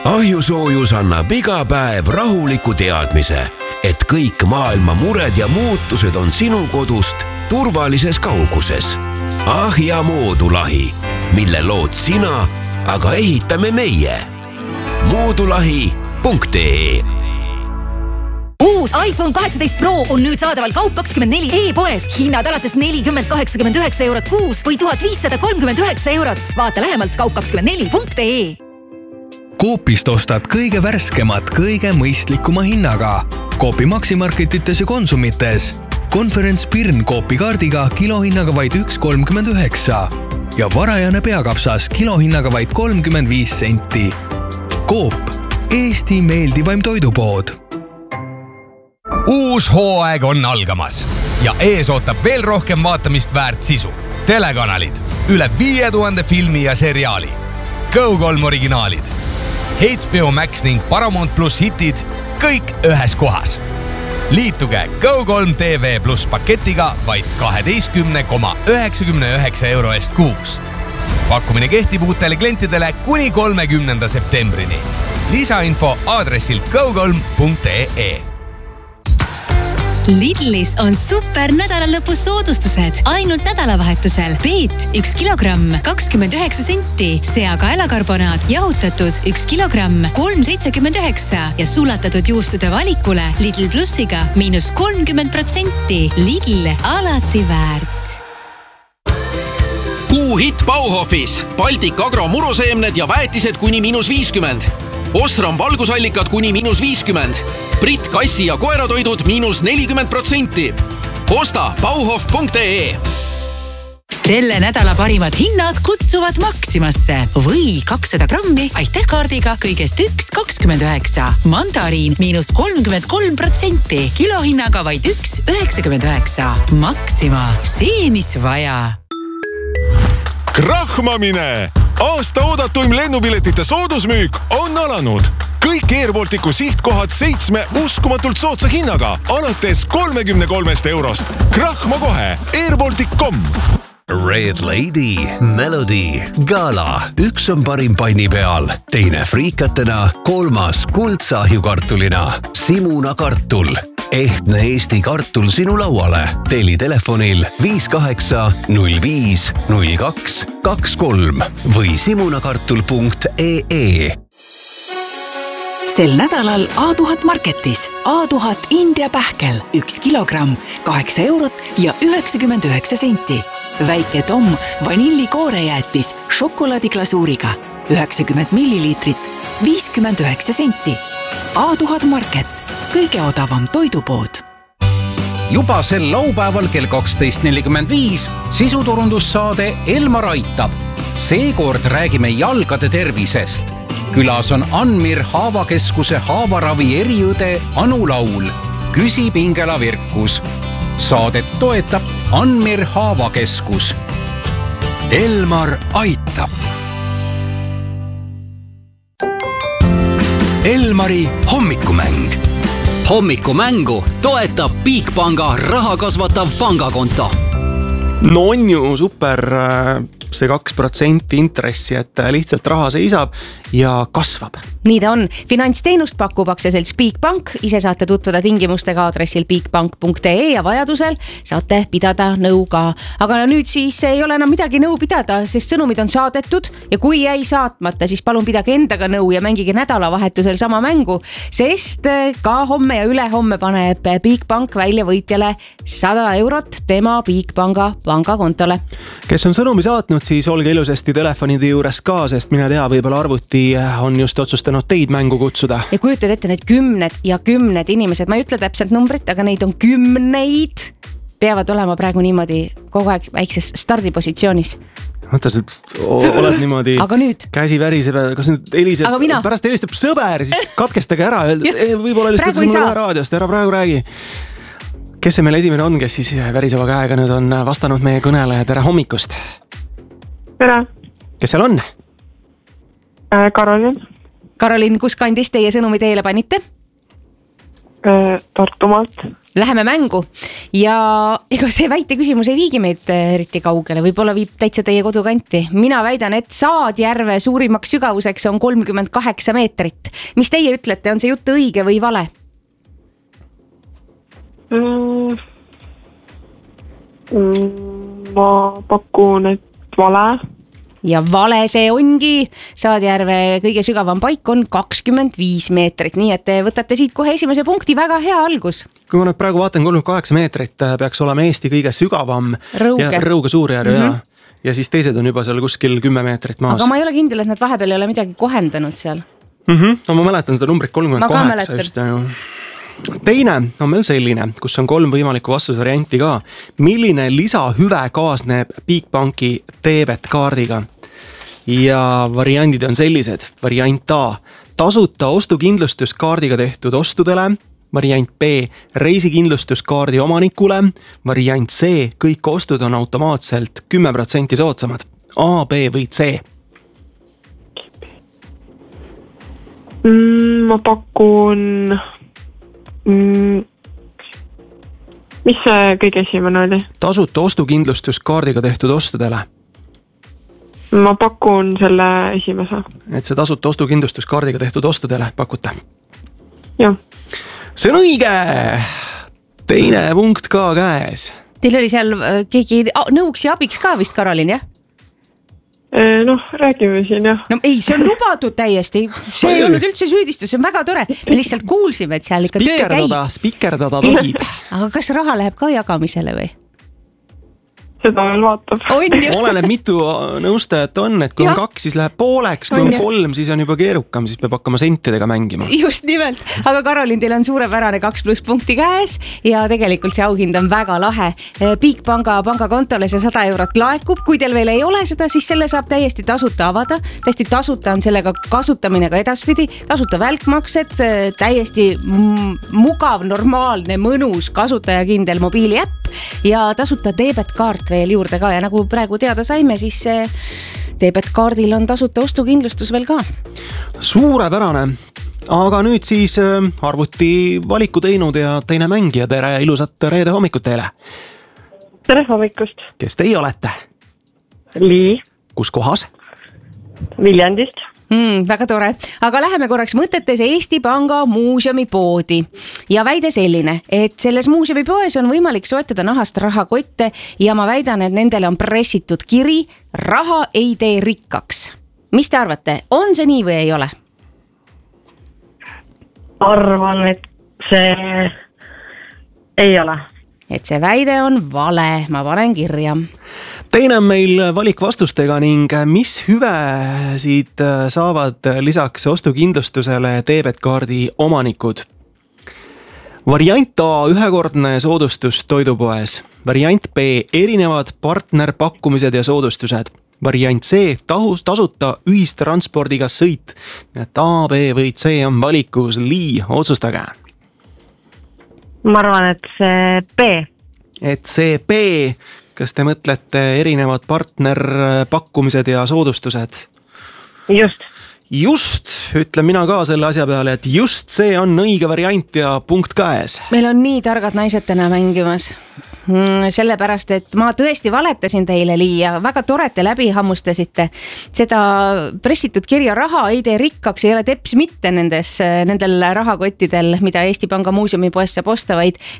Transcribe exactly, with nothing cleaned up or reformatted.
Ahjusoojus annab iga päev rahuliku teadmise, et kõik maailma mured ja muutused on sinu kodust turvalises kauguses. Ahja moodulahi, mille lood sina, aga ehitame meie. moodulahi punkt ee. Uus iPhone kaheksateist Pro on nüüd saadaval Kaup kakskümmend neli e-poes. Hinnad alates nelikümmend kaheksakümmend üheksa eurot kuus või tuhat viissada kolmkümmend üheksa eurot. Vaata lähemalt kaup kakskümmend neli punkt ee. Coopist ostad kõige värskemat, kõige mõistlikuma hinnaga. Coopi Maximarketites ja Konsumites. Konferents Pirn Coopi kaardiga kilohinnaga vaid üks kolmkümmend üheksa ja varajane peakapsas kilohinnaga vaid kolmkümmend viis senti. Coop, Eesti meeldivaim toidupood. Uus hooaeg on algamas ja ees ootab veel rohkem vaatamist väärt sisu. Telekanalid, üle viie tuhande filmi ja seriaali, Go kolm originaalid, H B O Max ning Paramount Plus hitid, kõik ühes kohas. Liituge Go kolm T V Plus paketiga vaid kaheteistkümne koma üheksakümne üheksa euro eest kuus. Pakkumine kehtib uutele klientidele kuni kolmekümnenda septembrini. Lisainfo aadressil go kolm punkt ee. Lidlis on super nädalalõpus soodustused. Ainult nädalavahetusel. Peet üks kilogramm, kakskümmend üheksa senti. Seakaelakarbonaat jahutatud üks kilogramm, kolm seitsekümmend üheksa. Ja sulatatud juustude valikule Lidl Plussiga miinus kolmkümmend protsenti. Lidl alati väärt. Kuuhitt Bauhofis. Baltic Agro muruseemned ja väetised kuni miinus viiskümmend. Osram valgusallikad kuni miinus viiskümmend. Brit kassi ja koeratoidud miinus nelikümmend protsenti. Osta bauhof punkt ee. Selle nädala parimad hinnad kutsuvad Maximasse või kakssada grammi Aitäh kaardiga kõigest üks kakskümmend üheksa. Mandariin miinus kolmkümmend kolm protsenti. Kilohinnaga vaid üks üheksakümmend üheksa. Maxima, see mis vaja. Krahmamine! Aasta oodatuim lennupiletite soodusmüük on alanud. Kõik Airbalticu sihtkohad seitsme uskumatult soodsa hinnaga, alates kolmekümne kolmest eurost. Krahma kohe, airbaltic punkt com. Red Lady, Melody, Gala. Üks on parim panni peal, teine friikatena, kolmas kuldsahjukartulina, Simuna kartul. Ehtne Eesti kartul sinu lauale. Teli telefonil viis kaheksa null viis null kaks kaks kolm või simunakartul punkt ee. Sel nädalal A tuhat marketis. A tuhat India pähkel, üks kilogramm, kaheksa eurot ja üheksakümmend üheksa senti. Väike Tom vanillikoorejäätis šokolaadiklasuuriga, üheksakümmend milliliitrit, viiskümmend üheksa senti. A tuhat market, kõige odavam toidupood. Juba sel laupäeval kell kaksteist nelikümmend viis sisuturundussaade Elmar aitab. Seekord räägime jalgade tervisest. Külas on Anmir Haavakeskuse haavaravi eriõde Anu Laul. Küsib Ingela Virkus. Saadet toetab Anmir Haavakeskus. Elmar aitab. Elmari hommikumäng. Hommikumängu toetab Bigpanga raha kasvatav pangakonto. No on ju super see kaks protsenti intressi, et lihtsalt raha seisab ja kasvab. Nii ta on. Finantsteenust pakub aktsiaselts Bigbank. Ise saate tutvuda tingimustega aadressil bigbank punkt ee ja vajadusel saate pidada nõu ka. Aga nüüd siis ei ole enam midagi nõu pidada, sest sõnumid on saadetud ja kui jäi saatmata, siis palun pidage endaga nõu ja mängige nädalavahetusel sama mängu, sest ka homme ja ülehomme paneb Bigbank välja võitjale sada eurot tema Bigpanga pangakontole. Kes on sõnumi saatnud, siis olge ilusasti telefonide juures ka, sest mine tea, võib-olla arvuti on just otsustanud teid mängu kutsuda. Ja kujutad ette need kümned ja kümned inimesed, ma ei ütle täpselt numbrit, aga neid on kümneid, peavad olema praegu niimoodi kogu aeg väikses stardipositsioonis. Mõtta, sa oled niimoodi aga nüüd? Käsi väriseb, kas nüüd heliseb, pärast helistab sõber, siis katkestage ära, võib-olla helistab mulle raadiost, ära praegu räägi. Kes see meil esimene on, kes siis väriseva käega nüüd on vastanud meie kõnele, tere hommikust. Tere. Kes seal on? Karolin. Karolin, kus kandis teie sõnumi teile panite? Tartumaalt. Läheme mängu ja ega see väite küsimus ei viigi meid eriti kaugele, võib-olla viib täitsa teie kodukanti. Mina väidan, et Saadjärve suurimaks sügavuseks on kolmkümmend kaheksa meetrit. Mis teie ütlete, on see jutt õige või vale? Mm, mm, ma pakun, et vale. Ja vale see ongi, Saadjärve kõige sügavam paik on kakskümmend viis meetrit, nii et te võtate siit kohe esimese punkti, väga hea algus. Kui ma nüüd praegu vaatan kolmkümmend kaheksa meetrit, peaks olema Eesti kõige sügavam Rõuge, ja Rõuge Suurjärv mm -hmm. ja, ja siis teised on juba seal kuskil kümme meetrit maas. Aga ma ei ole kindel, et nad vahepeal ei ole midagi kohendanud seal. Mm -hmm. No ma mäletan seda numbrit kolmkümmend kaheksa just. Teine on meil selline, kus on kolm võimalikku vastusvarianti ka. Milline lisahüve kaasneb Bigbanki debetkaardiga? Ja variandid on sellised. Variant A, tasuta ostukindlustuskaardiga tehtud ostudele. Variant B, reisikindlustuskaardi omanikule. Variant C, kõik ostud on automaatselt kümme protsenti soodsamad. A, B või C? Mm, ma pakun... Mm, mis see kõige esimene oli? Tasuta ostukindlustuskaardiga tehtud ostudele. Ma pakun selle esimese. Et see tasuta ostukindlustuskaardiga tehtud ostudele pakute? Jah. See on õige! Teine punkt ka käes. Teil oli seal keegi nõuks ja abiks ka vist, Karolin, jah? Noh, räägime siin, jah. No ei, see on lubatud täiesti. See ei olnud üldse süüdistus, see on väga tore. Me lihtsalt kuulsime, et seal ikka töö käib. Spikerdada tohib. Aga kas raha läheb ka jagamisele või? Seda veel vaatab. Oleneb mitu nõustajat on, et kui on kaks, siis läheb pooleks, kui on kolm, siis on juba keerukam, siis peab hakkama sentidega mängima. Just nimelt, aga Karolin, teil on suurepärane kaks pluss punkti käes ja tegelikult see auhind on väga lahe. Bigpanga pangakontole see sada eurot laekub, kui teil veel ei ole seda, siis selle saab täiesti tasuta avada. Täiesti tasuta on sellega kasutamine ka edaspidi, tasuta välkmaksed, täiesti mugav, normaalne, mõnus kasutajakindel mobiiliäpp ja tasuta debetkaart veel juurde ka ja nagu praegu teada saime, siis debetkaardil on tasuta ostukindlustus veel ka. Suurepärane, aga nüüd siis arvuti valiku teinud ja teine mängija, tere, ilusat reede hommikut teile. Tere hommikust. Kes teie olete? Lii. Kus kohas? Viljandist. Mm, väga tore, aga läheme korraks mõtetes Eesti Panga muuseumi poodi ja väide selline, et selles muuseumi poes on võimalik soetada nahast rahakotte ja ma väidan, et nendele on pressitud kiri, raha ei tee rikkaks. Mis te arvate, on see nii või ei ole? Arvan, et see ei ole. Et see väide on vale, ma panen kirja. Teine on meil valikvastustega ning mis hüve siit saavad lisaks ostukindlustusele debetkaardi omanikud? Variant A, ühekordne soodustus toidupoes. Variant B, erinevad partnerpakkumised ja soodustused. Variant C, tasuta ühistranspordiga sõit. Et A, B või C on valikus. Lii, otsustage. Ma arvan, et see B. Et see B, kas te mõtlete erinevad partnerpakkumised ja soodustused? Just. Just, ütlen mina ka selle asja peale, et just see on õige variant ja punkt käes. Meil on nii targad naised täna mängimas. Sellepärast, et ma tõesti valetasin teile, Lii, ja väga tore, te läbi hammustasite. Seda pressitud kirja raha ei tee rikkaks, ei ole teps mitte nendes, nendel rahakottidel, mida Eesti Panga muuseumi poes saab osta, vaid